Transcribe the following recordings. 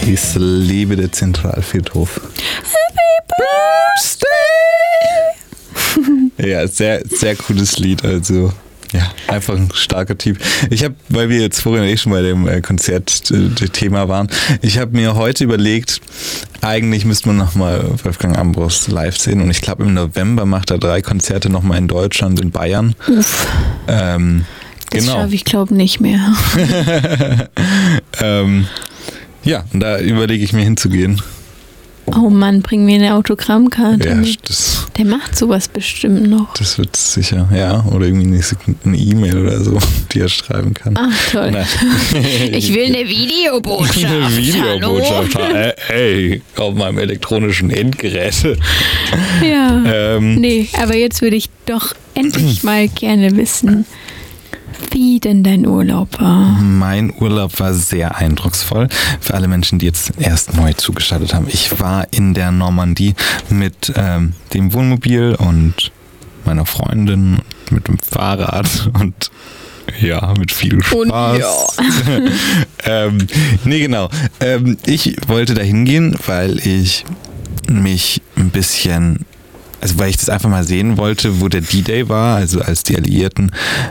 Ich liebe den Zentralfriedhof. Ja, sehr, sehr cooles Lied. Also, ja, einfach ein starker Typ. Ich habe, weil wir jetzt vorhin schon bei dem Konzert-Thema waren, ich habe mir heute überlegt, eigentlich müsste man nochmal Wolfgang Ambros live sehen. Und ich glaube, im November macht er 3 Konzerte nochmal in Deutschland, in Bayern. Uff. Das schaffe ich, glaube nicht mehr. Ja, und da überlege ich mir hinzugehen. Oh Mann, bring mir eine Autogrammkarte Ja, mit. Der macht sowas bestimmt noch. Das wird sicher, ja. Oder irgendwie eine E-Mail oder so, die er schreiben kann. Ach, toll. Ich will eine Videobotschaft. Eine Videobotschaft. Hallo? Ey, auf meinem elektronischen Endgerät. Ja. Nee, aber jetzt würde ich doch endlich mal gerne wissen, wie denn dein Urlaub war. Mein Urlaub war sehr eindrucksvoll. Für alle Menschen, die jetzt erst neu zugeschaltet haben. Ich war in der Normandie mit dem Wohnmobil und meiner Freundin, mit dem Fahrrad und ja, mit viel Spaß. Und ja. Nee, genau. Ich wollte da hingehen, weil ich mich ein bisschen... Also weil ich das einfach mal sehen wollte, wo der D-Day war, also als die Alliierten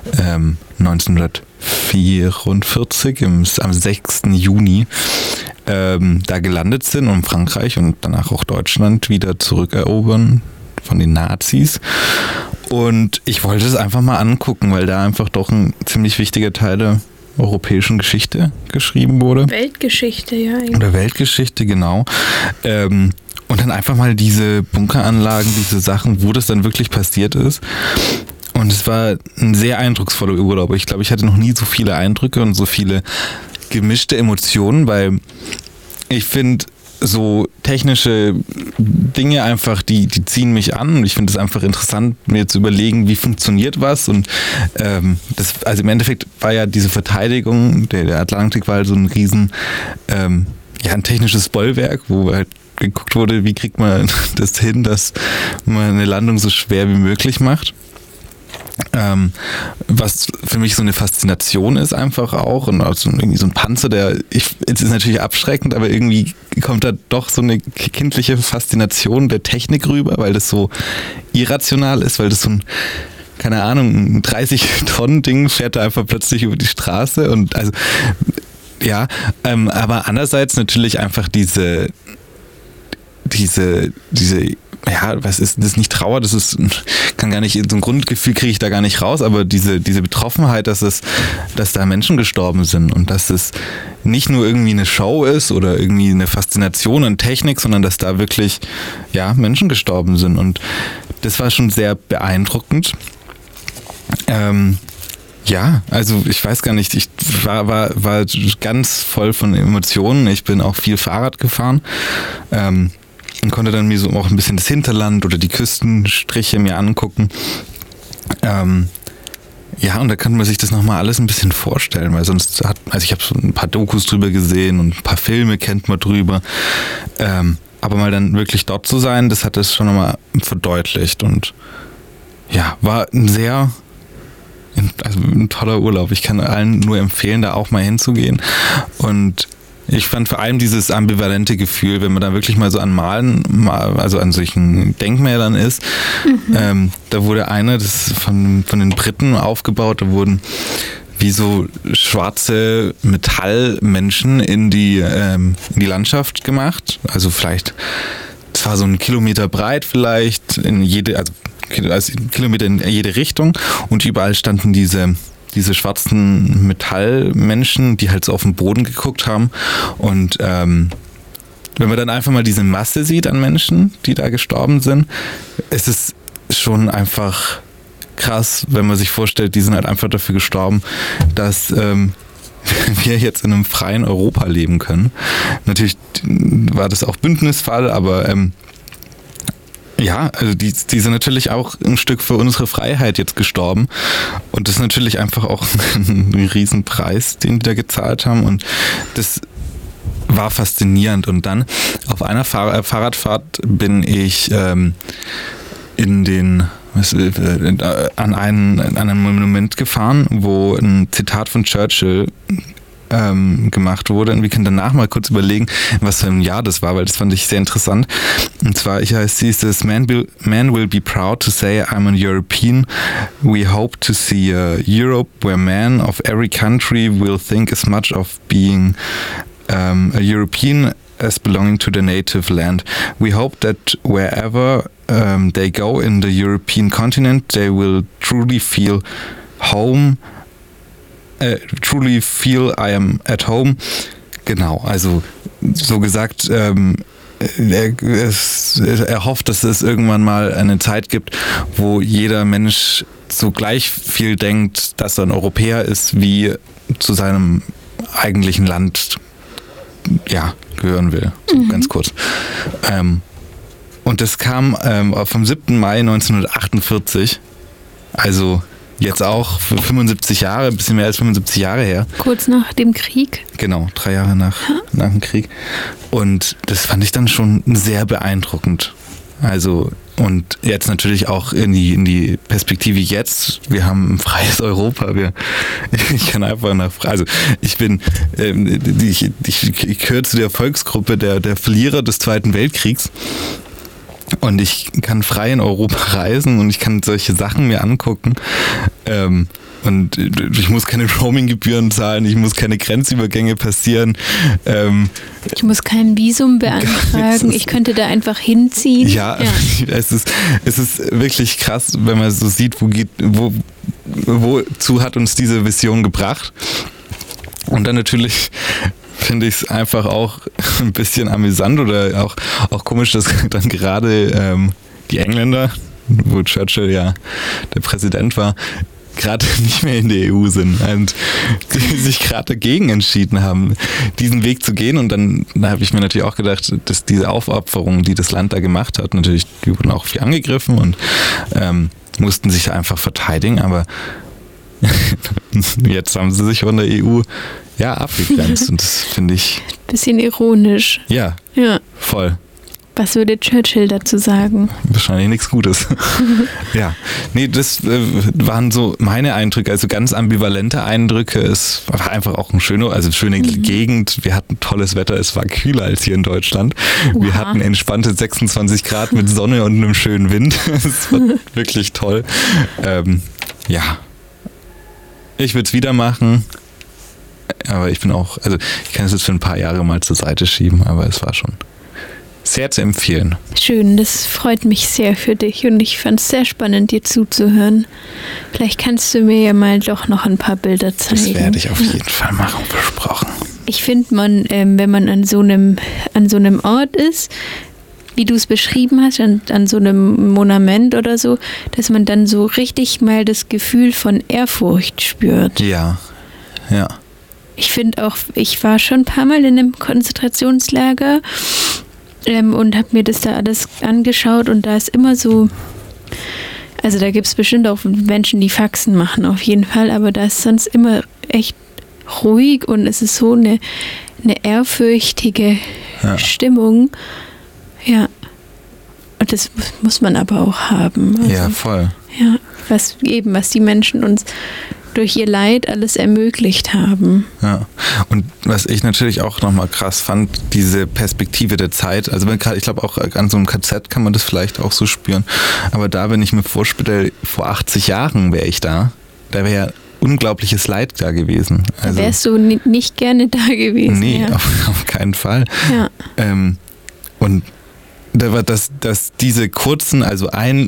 1944 am 6. Juni da gelandet sind, um Frankreich und danach auch Deutschland wieder zurückerobern von den Nazis. Und ich wollte es einfach mal angucken, weil da einfach doch ein ziemlich wichtiger Teil der europäischen Geschichte geschrieben wurde. Weltgeschichte, ja. Eigentlich. Oder Weltgeschichte, genau. Und dann einfach mal diese Bunkeranlagen, diese Sachen, wo das dann wirklich passiert ist. Und es war ein sehr eindrucksvoller Urlaub. Ich glaube, ich hatte noch nie so viele Eindrücke und so viele gemischte Emotionen, weil ich finde, so technische Dinge einfach, die ziehen mich an. Und ich finde es einfach interessant, mir zu überlegen, wie funktioniert was. Und also im Endeffekt war ja diese Verteidigung, der Atlantik war halt so ein riesen, ein technisches Bollwerk, wo halt geguckt wurde, wie kriegt man das hin, dass man eine Landung so schwer wie möglich macht. Was für mich so eine Faszination ist einfach auch und also irgendwie so ein Panzer, es ist natürlich abschreckend, aber irgendwie kommt da doch so eine kindliche Faszination der Technik rüber, weil das so irrational ist, weil das so ein, keine Ahnung, ein 30-Tonnen-Ding fährt da einfach plötzlich über die Straße und also ja, aber andererseits natürlich einfach diese ja, was ist das, nicht Trauer, das ist, kann gar nicht, so ein Grundgefühl kriege ich da gar nicht raus, aber diese Betroffenheit, dass da Menschen gestorben sind und dass es nicht nur irgendwie eine Show ist oder irgendwie eine Faszination an Technik, sondern dass da wirklich, ja, Menschen gestorben sind und das war schon sehr beeindruckend. Ja, also ich weiß gar nicht, ich war ganz voll von Emotionen, ich bin auch viel Fahrrad gefahren, und konnte dann mir so auch ein bisschen das Hinterland oder die Küstenstriche mir angucken. Ja, und da kann man sich das nochmal alles ein bisschen vorstellen, weil ich habe so ein paar Dokus drüber gesehen und ein paar Filme kennt man drüber. Aber mal dann wirklich dort zu sein, das hat das schon nochmal verdeutlicht und ja, war ein toller Urlaub. Ich kann allen nur empfehlen, da auch mal hinzugehen und ich fand vor allem dieses ambivalente Gefühl, wenn man da wirklich mal so also an solchen Denkmälern ist. Mhm. Da wurde das von den Briten aufgebaut, da wurden wie so schwarze Metallmenschen in die Landschaft gemacht. Also vielleicht, es war so 1 Kilometer breit vielleicht, also Kilometer in jede Richtung und überall standen diese schwarzen Metallmenschen, die halt so auf den Boden geguckt haben. Und wenn man dann einfach mal diese Masse sieht an Menschen, die da gestorben sind, ist es schon einfach krass, wenn man sich vorstellt, die sind halt einfach dafür gestorben, dass wir jetzt in einem freien Europa leben können. Natürlich war das auch Bündnisfall, aber ja, also die sind natürlich auch ein Stück für unsere Freiheit jetzt gestorben und das ist natürlich einfach auch ein Riesenpreis, den die da gezahlt haben und das war faszinierend und dann auf einer Fahrradfahrt bin ich an einem Monument gefahren, wo ein Zitat von Churchill gemacht wurde. Und wir können danach mal kurz überlegen, was für ein Jahr das war, weil das fand ich sehr interessant. Und zwar, hieß es, Man will be proud to say I'm an European. We hope to see a Europe where men of every country will think as much of being a European as belonging to the native land. We hope that wherever they go in the European continent, they will truly feel home, truly feel I am at home. Genau, also so gesagt, er hofft, dass es irgendwann mal eine Zeit gibt, wo jeder Mensch so gleich viel denkt, dass er ein Europäer ist, wie zu seinem eigentlichen Land gehören will, so ganz kurz. Und das kam vom 7. Mai 1948, also jetzt auch 75 Jahre, ein bisschen mehr als 75 Jahre her. Kurz nach dem Krieg. Genau, 3 Jahre nach dem Krieg. Und das fand ich dann schon sehr beeindruckend. Also, und jetzt natürlich auch in die Perspektive jetzt. Wir haben ein freies Europa. Ich kann einfach also ich bin, ich gehöre zu der Volksgruppe der Verlierer des Zweiten Weltkriegs. Und ich kann frei in Europa reisen und ich kann solche Sachen mir angucken. Und ich muss keine Roaming-Gebühren zahlen, ich muss keine Grenzübergänge passieren. Ich muss kein Visum beantragen, ich könnte da einfach hinziehen. Ja. Es ist wirklich krass, wenn man so sieht, wozu hat uns diese Vision gebracht. Und dann natürlich finde ich es einfach auch ein bisschen amüsant oder auch komisch, dass dann gerade die Engländer, wo Churchill ja der Präsident war, gerade nicht mehr in der EU sind und die sich gerade dagegen entschieden haben, diesen Weg zu gehen. Und dann habe ich mir natürlich auch gedacht, dass diese Aufopferung, die das Land da gemacht hat, natürlich, die wurden auch viel angegriffen und mussten sich einfach verteidigen, aber jetzt haben sie sich von der EU abgegrenzt und das finde ich... Bisschen ironisch. Ja, voll. Was würde Churchill dazu sagen? Wahrscheinlich nichts Gutes. Ja, nee, das waren so meine Eindrücke, also ganz ambivalente Eindrücke. Es war einfach auch eine schöne Gegend. Wir hatten tolles Wetter, es war kühler als hier in Deutschland. Oha. Wir hatten entspannte 26 Grad mit Sonne und einem schönen Wind. Es war wirklich toll. Ich würde es wieder machen. Aber ich bin auch, also ich kann es jetzt für ein paar Jahre mal zur Seite schieben, aber es war schon sehr zu empfehlen. Schön, das freut mich sehr für dich und ich fand es sehr spannend, dir zuzuhören. Vielleicht kannst du mir ja mal doch noch ein paar Bilder zeigen. Das werde ich auf jeden Fall machen, versprochen. Ich finde, wenn man an so einem Ort ist, wie du es beschrieben hast, an so einem Monument oder so, dass man dann so richtig mal das Gefühl von Ehrfurcht spürt. Ja. Ich finde auch, ich war schon ein paar Mal in einem Konzentrationslager und habe mir das da alles angeschaut und da ist immer so, also da gibt es bestimmt auch Menschen, die Faxen machen auf jeden Fall, aber da ist sonst immer echt ruhig und es ist so eine ehrfürchtige Stimmung. Ja, und das muss man aber auch haben. Also, ja, voll. Ja, was die Menschen uns durch ihr Leid alles ermöglicht haben. Ja, und was ich natürlich auch nochmal krass fand, diese Perspektive der Zeit, also ich glaube auch an so einem KZ kann man das vielleicht auch so spüren, aber da, wenn ich mir vorstelle, vor 80 Jahren wäre ich da wäre ja unglaubliches Leid da gewesen. Also, da wärst du nicht gerne da gewesen. Nee, auf keinen Fall. Ja. Und da war dass diese kurzen, also eine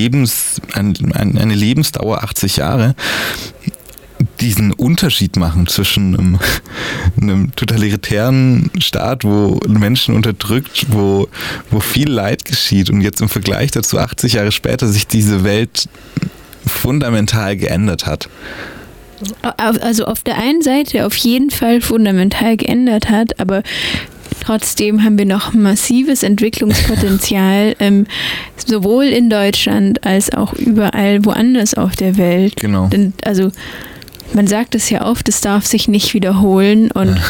Lebensdauer 80 Jahre, diesen Unterschied machen zwischen einem totalitären Staat, wo Menschen unterdrückt, wo viel Leid geschieht und jetzt im Vergleich dazu 80 Jahre später sich diese Welt fundamental geändert hat. Also auf der einen Seite auf jeden Fall fundamental geändert hat, aber trotzdem haben wir noch massives Entwicklungspotenzial, sowohl in Deutschland als auch überall woanders auf der Welt. Genau. Denn, also man sagt es ja oft, es darf sich nicht wiederholen und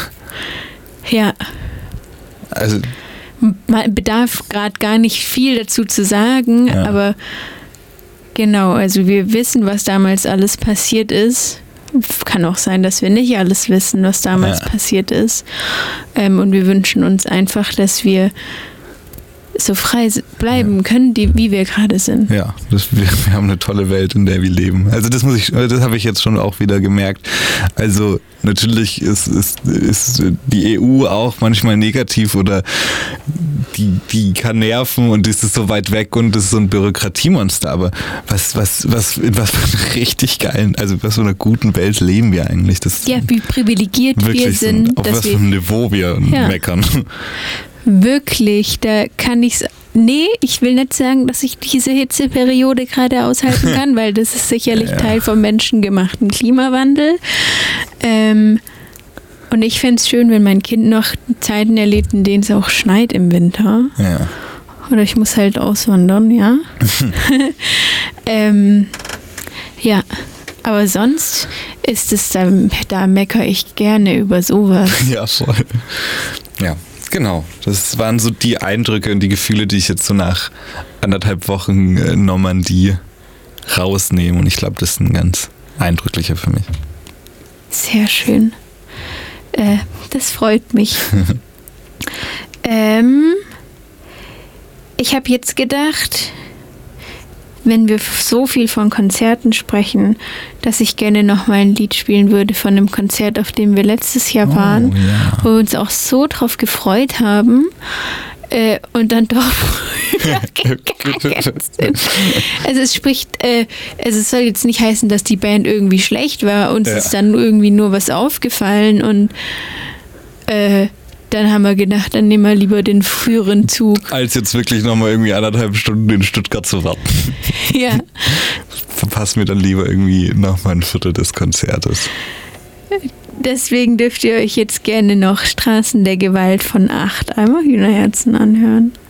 also man bedarf gerade gar nicht viel dazu zu sagen, aber genau, also wir wissen, was damals alles passiert ist Kann auch sein, dass wir nicht alles wissen, was damals passiert ist. Und wir wünschen uns einfach, dass wir so frei bleiben können, wie wir gerade sind. Ja, wir haben eine tolle Welt, in der wir leben. Also das habe ich jetzt schon auch wieder gemerkt. Also natürlich ist die EU auch manchmal negativ oder die kann nerven und das ist so weit weg und das ist so ein Bürokratiemonster. Aber was für eine richtig geilen, also was für einer guten Welt leben wir eigentlich? Wie privilegiert wir sind. Auf was für einem Niveau wir meckern. Wirklich, da kann ich's. Nee, ich will nicht sagen, dass ich diese Hitzeperiode gerade aushalten kann, weil das ist sicherlich Teil vom menschengemachten Klimawandel. Und ich fände es schön, wenn mein Kind noch Zeiten erlebt, in denen es auch schneit im Winter. Ja. Oder ich muss halt auswandern, ja. Ja, aber sonst ist es, da meckere ich gerne über sowas. Ja, voll. Ja. Genau, das waren so die Eindrücke und die Gefühle, die ich jetzt so nach 1,5 Wochen Normandie rausnehme. Und ich glaube, das ist ein ganz eindrücklicher für mich. Sehr schön. Das freut mich. Ich habe jetzt gedacht, wenn wir so viel von Konzerten sprechen, dass ich gerne nochmal ein Lied spielen würde von einem Konzert, auf dem wir letztes Jahr waren, wo wir uns auch so drauf gefreut haben und dann doch sind. Also es soll jetzt nicht heißen, dass die Band irgendwie schlecht war, uns ist dann irgendwie nur was aufgefallen und dann haben wir gedacht, dann nehmen wir lieber den früheren Zug. Als jetzt wirklich nochmal irgendwie 1,5 Stunden in Stuttgart zu warten. Ja. Verpassen wir dann lieber irgendwie nochmal ein Viertel des Konzertes. Deswegen dürft ihr euch jetzt gerne noch Straßen der Gewalt von 8 einmal Hühnerherzen anhören.